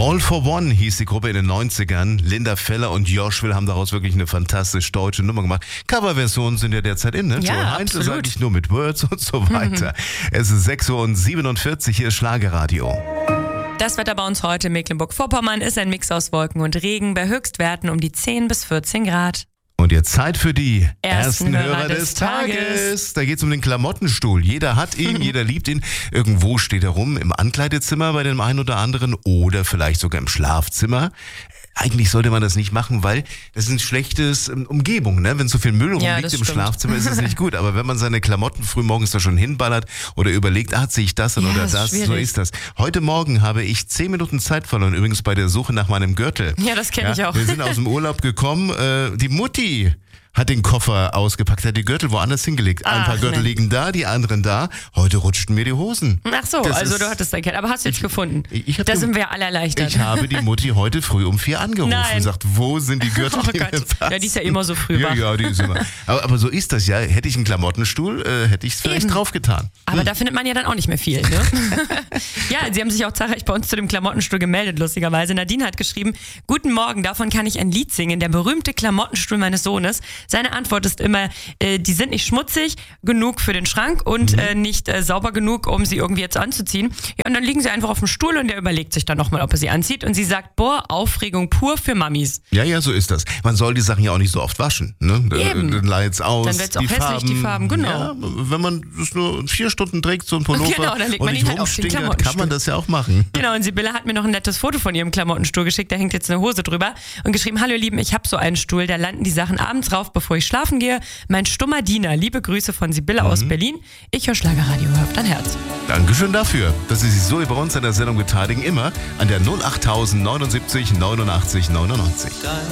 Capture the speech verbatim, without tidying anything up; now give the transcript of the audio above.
All for One hieß die Gruppe in den neunzigern. Linda Feller und Joshua haben daraus wirklich eine fantastisch deutsche Nummer gemacht. Coverversionen sind ja derzeit in, ne? Ja, Joe Heinz ist absolut. eigentlich nur mit Words und so weiter. Es ist sechs Uhr siebenundvierzig, hier ist Schlagerradio. Das Wetter bei uns heute in Mecklenburg-Vorpommern ist ein Mix aus Wolken und Regen bei Höchstwerten um die zehn bis vierzehn Grad. Und jetzt Zeit für die Ersten ersten Hörer Hörer des des Tages. Tages. Da geht es um den Klamottenstuhl. Jeder hat ihn, jeder liebt ihn. Irgendwo steht er rum, im Ankleidezimmer bei dem einen oder anderen oder vielleicht sogar im Schlafzimmer. Eigentlich sollte man das nicht machen, weil das ist ein schlechtes ähm, Umgebung, ne? Wenn so viel Müll Ja, rumliegt das im stimmt. Schlafzimmer, ist es nicht gut. Aber wenn man seine Klamotten frühmorgens da schon hinballert oder überlegt, ah, ziehe ich das an Ja, oder ist das, so schwierig. ist das. Heute Morgen habe ich zehn Minuten Zeit verloren, übrigens bei der Suche nach meinem Gürtel. Ja, das kenne ich auch. Wir sind aus dem Urlaub gekommen, äh, die Mutti hat den Koffer ausgepackt, hat die Gürtel woanders hingelegt. Ein Ach, paar Gürtel Mensch. liegen da, die anderen da. Heute rutschten mir die Hosen. Ach so, Das also ist- du hattest dein Kind. Aber hast du jetzt gefunden? ich hab da dem- sind wir alle erleichtert. Ich habe die Mutti heute früh um vier angerufen Nein. und gesagt, wo sind die Gürtel, Oh die mir Gott. passen? Ja, die ist ja immer so früh Ja, wach. ja, die ist immer. Aber, aber so ist das ja. Hätte ich einen Klamottenstuhl, äh, hätte ich es vielleicht Eben. draufgetan. Aber da findet man ja dann auch nicht mehr viel, ne? Ja, sie haben sich auch zahlreich bei uns zu dem Klamottenstuhl gemeldet, lustigerweise. Nadine hat geschrieben, guten Morgen, davon kann ich ein Lied singen, der berühmte Klamottenstuhl meines Sohnes. Seine Antwort ist immer, äh, die sind nicht schmutzig genug für den Schrank und Mhm. äh, nicht äh, sauber genug, um sie irgendwie jetzt anzuziehen. Ja, und dann liegen sie einfach auf dem Stuhl und der überlegt sich dann nochmal, ob er sie anzieht. Und sie sagt, boah, Aufregung pur für Mamis. Ja, ja, so ist das. Man soll die Sachen ja auch nicht so oft waschen. Ne? Eben. Dann leiht's aus. Dann wird's auch die hässlich, Farben, die Farben, genau. Ja, wenn man das nur vier Stunden trägt, so ein Pullover, Genau, dann legt und man nicht ihn halt auf den rumstinkert, kann Klamottenstuhl. man das ja auch machen. Genau, und Sibylle hat mir noch ein nettes Foto von ihrem Klamottenstuhl geschickt, da hängt jetzt eine Hose drüber und geschrieben, hallo ihr Lieben, ich habe so einen Stuhl, da landen die Sachen abends rauf, bevor ich schlafen gehe. Mein stummer Diener, liebe Grüße von Sibylle Mhm. aus Berlin. Ich höre Schlagerradio, hör auf dein Herz. Dankeschön dafür, dass Sie sich so über uns in der Sendung beteiligen. Immer an der null acht neunundsiebzig neunundachtzig neunundneunzig.